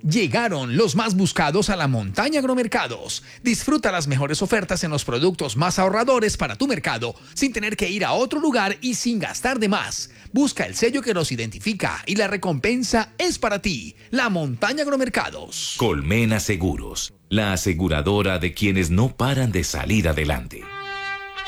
Llegaron los más buscados a la montaña Agromercados. Disfruta las mejores ofertas en los productos más ahorradores para tu mercado, sin tener que ir a otro lugar y sin gastar de más. Busca el sello que los identifica y la recompensa es para ti. La montaña Agromercados. Colmena Seguros, la aseguradora de quienes no paran de salir adelante.